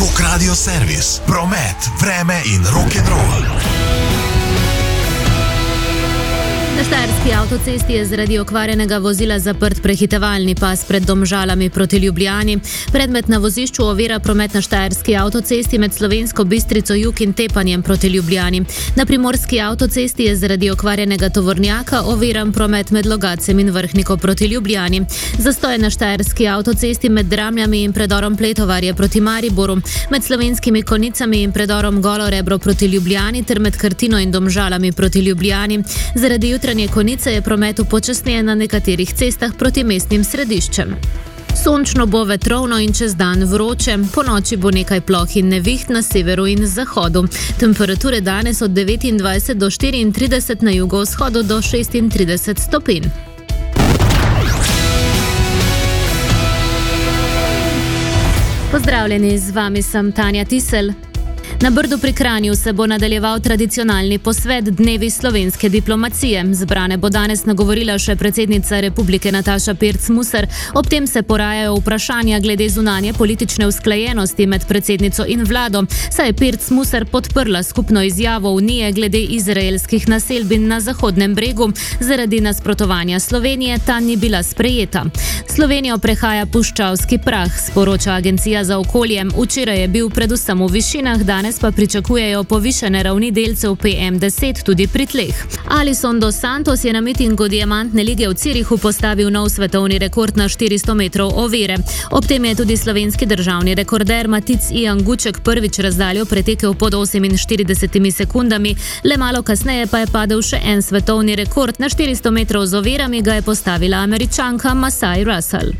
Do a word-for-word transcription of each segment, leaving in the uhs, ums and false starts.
Rock Radio servis, promet, vreme in rock'n'roll. Na štajerski avtocesti je zaradi okvarjenega vozila zaprt prehitevalni pas pred Domžalami proti Ljubljani. Predmet na vozišču ovira promet na štajerski avtocesti med Slovensko Bistrico jug in Tepanjem proti Ljubljani. Na primorski avtocesti je zaradi okvarjenega tovornjaka oviran promet med Logacem in Vrhniko proti Ljubljani. Zastoj na štajerski avtocesti med Dramljami in predorom Pletovarje proti Mariboru, med Slovenskimi Konicami in predorom Golo Rebro proti Ljubljani ter med Krtino in Domžalami proti Ljubljani. Zaradi jutranje konice je promet upočasnjen na nekaterih cestah proti mestnim središčem. Sončno bo, vetrovno in čez dan vroče, po noči bo nekaj ploh in neviht na severu in zahodu. Temperature danes od devetindvajset do štiriintrideset, na jugovzhodu do šestintrideset stopinj. Pozdravljeni, z vami sem Tanja Tisel. Na Brdu pri Kranju se bo nadaljeval tradicionalni posvet Dnevi slovenske diplomacije. Zbrane bo danes nagovorila še predsednica Republike Nataša Pirc Musar. Ob tem se porajajo vprašanja glede zunanje politične usklajenosti med predsednico in vlado, saj je Pirc Musar podprla skupno izjavo Unije glede izraelskih naselbin na Zahodnem bregu. Zaradi nasprotovanja Slovenije ta ni bila sprejeta. Slovenijo prehaja puščavski prah, sporoča Agencija za okolje. Včeraj je bil predvsem v višinah, danes pa pričakujejo povišene ravni delcev P M deset tudi pri tleh. Alison dos Santos je na mitingu Diamantne lige v Zürichu postavil nov svetovni rekord na štiristo metrov ovire. Ob tem je tudi slovenski državni rekorder Matic Ian Guček prvič razdaljo pretekel pod oseminštiridesetimi sekundami, le malo kasneje pa je padel še en svetovni rekord. Na štiristo metrov z ovirami ga je postavila Američanka Masai Russell.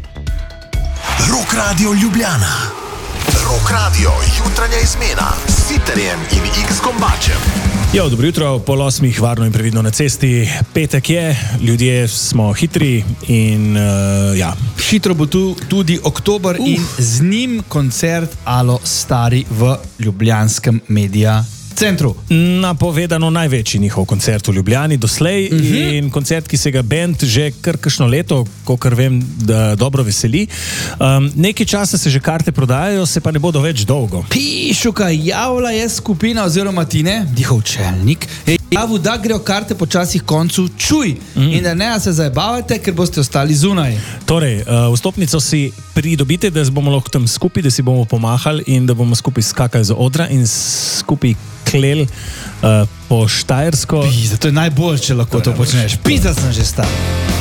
Rock Radio Ljubljana. Rock Radio, jutranja izmena s Siterjem in X-Kombačem. Jo, dobro jutro, pol osmih, varno in previdno na cesti. Petek je, ljudje smo hitri in uh, ja. Hitro bo tu tudi oktober uh. in z njim koncert Alo Stari v ljubljanskem Media centru. Napovedano največji njihov koncert v Ljubljani doslej uh -huh. in koncert, ki se ga band že kar kakšno leto, kolikor vem, da dobro veseli. Um, nekaj časa se že karte prodajajo, se pa ne bodo več dolgo. Pišuka, javila je skupina oziroma Tine, njihov čelnik, je javil, da grejo karte počasih koncu čuj uh -huh. in da ne se zajebavate, ker boste ostali zunaj. Torej, uh, vstopnico si pridobite, da bomo lahko tam skupaj, da si bomo pomahali in da bomo skupaj skakali za odra in skupaj klel uh, po štajersko. Pizda, to je najbolj, če lahko to počneš. Pizda sem že star.